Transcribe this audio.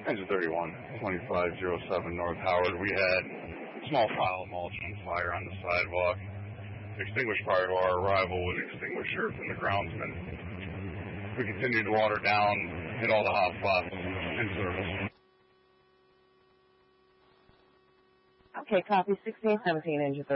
Engine 31, 2507 North Howard. We had a small pile of mulch on fire on the sidewalk. Extinguished prior to our arrival with extinguishers and the groundsman. We continued to water down, hit all the hot spots in service. Okay, copy 1617, Engine 31.